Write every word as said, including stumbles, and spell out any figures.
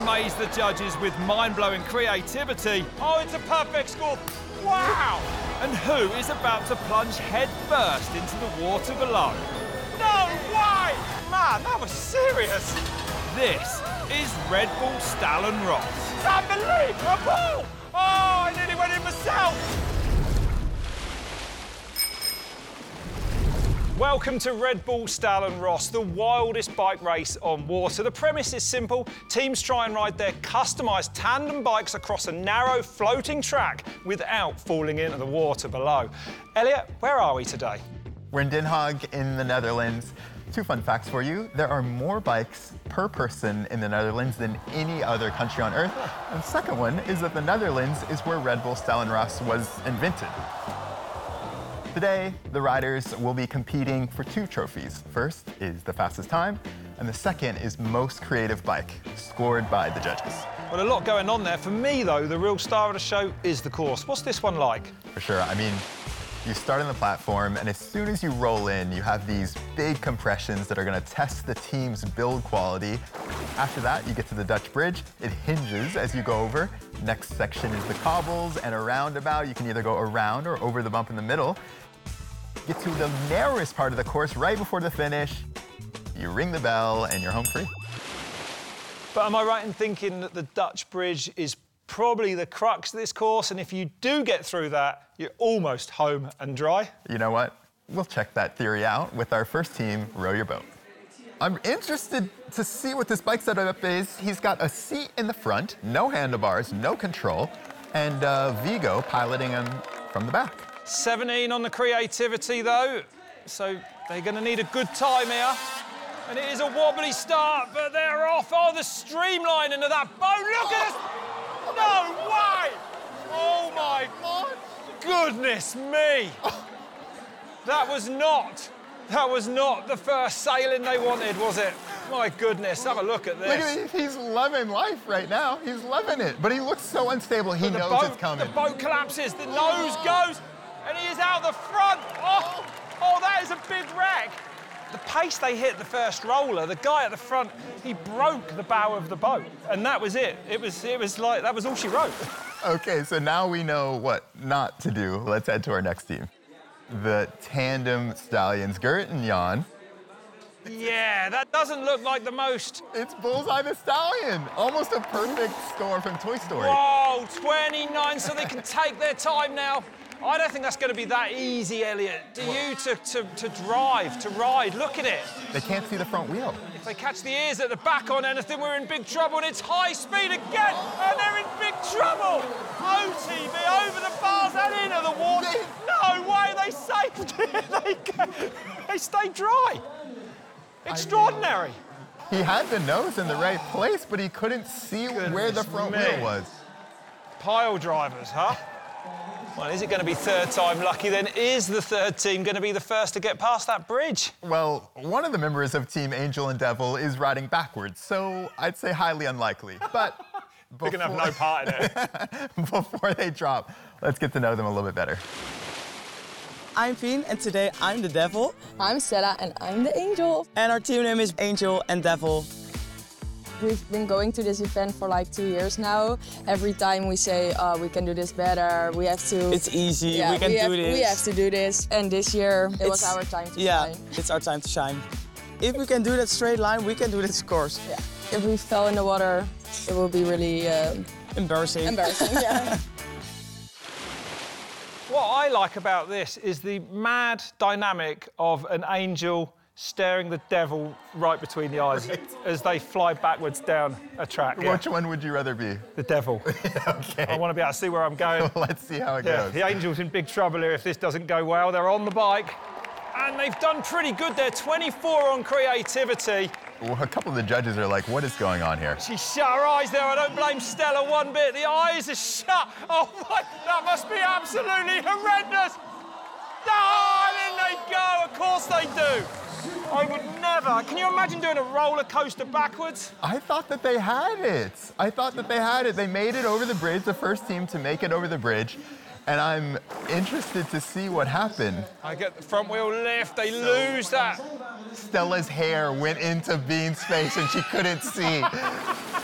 Amaze the judges with mind-blowing creativity. Oh, it's a perfect score. Wow! And who is about to plunge head first into the water below? No way! Man, that was serious. This is Red Bull Stallen Ross. It's unbelievable! Oh, I nearly went in myself. Welcome to Red Bull Stallen Ross, the wildest bike race on water. The premise is simple. Teams try and ride their customised tandem bikes across a narrow floating track without falling into the water below. Elliot, where are we today? We're in Den Haag in the Netherlands. Two fun facts for you. There are more bikes per person in the Netherlands than any other country on Earth. And the second one is that the Netherlands is where Red Bull Stallen Ross was invented. Today, the riders will be competing for two trophies. First is the fastest time, and the second is most creative bike, scored by the judges. Well, a lot going on there. For me, though, the real star of the show is the course. What's this one like? For sure. I mean, you start on the platform, and as soon as you roll in, you have these big compressions that are going to test the team's build quality. After that, you get to the Dutch Bridge. It hinges as you go over. Next section is the cobbles and a roundabout. You can either go around or over the bump in the middle. Get to the narrowest part of the course right before the finish. You ring the bell and you're home free. But am I right in thinking that the Dutch Bridge is probably the crux of this course, and if you do get through that, you're almost home and dry? You know what? We'll check that theory out with our first team, Row Your Boat. I'm interested to see what this bike setup is. He's got a seat in the front, no handlebars, no control, and uh, Vigo piloting him from the back. seventeen on the creativity, though, so they're going to need a good time here. And it is a wobbly start, but they're off. Oh, the streamlining of that boat. Look at this. No way. Oh, my God. Goodness me. That was not, that was not the first sailing they wanted, was it? My goodness, have a look at this. Look at it. He's loving life right now. He's loving it. But he looks so unstable. He knows boat, it's coming. The boat collapses, the nose goes, and he is out the front. Oh, oh, that is a big wreck. The pace they hit the first roller, the guy at the front, he broke the bow of the boat, and that was it. It was, it was like, that was all she wrote. Okay, so now we know what not to do. Let's head to our next team. The tandem stallions, Gert and Jan. Yeah, that doesn't look like the most. It's Bullseye the Stallion. Almost a perfect score from Toy Story. Whoa, twenty-nine, so they can take their time now. I don't think that's going to be that easy, Elliot. Do you, to, to, to drive, to ride? Look at it. They can't see the front wheel. If they catch the ears at the back on anything, we're in big trouble, and it's high speed again, and they're in big trouble. O T V over the bars and into the water. No way, they saved it. They, they stayed dry. Extraordinary. He had the nose in the right place, but he couldn't see Goodness where the front me. wheel was. Pile drivers, huh? Well, is it going to be third time lucky then? Is the third team going to be the first to get past that bridge? Well, one of the members of Team Angel and Devil is riding backwards, so I'd say highly unlikely. But We're going to have no part in it. Before they drop, let's get to know them a little bit better. I'm Fien, and today I'm the Devil. I'm Stella, and I'm the Angel. And our team name is Angel and Devil. We've been going to this event for like two years now. Every time we say, oh, we can do this better, we have to... It's easy, yeah, we can we do have, this. We have to do this. And this year, it it's, was our time to yeah, shine. it's our time to shine. If we can do that straight line, we can do this course. Yeah. If we fell in the water, it will be really... Uh, embarrassing. Embarrassing, yeah. What I like about this is the mad dynamic of an angel staring the devil right between the eyes as they fly backwards down a track. Yeah. Which one would you rather be? The devil. Okay. I want to be able to see where I'm going. Let's see how it Yeah, goes. the angel's in big trouble here if this doesn't go well. They're on the bike, and they've done pretty good there. twenty-four on creativity. Well, a couple of the judges are like, what is going on here? She shut her eyes there. I don't blame Stella one bit. The eyes are shut. Oh, my, that must be absolutely horrendous. Oh, and in they go. Of course they do. I would never. Can you imagine doing a roller coaster backwards? I thought that they had it. I thought that they had it. They made it over the bridge, the first team to make it over the bridge. And I'm interested to see what happened. I get the front wheel lift. They lose that. Stella's hair went into Bean's face and she couldn't see.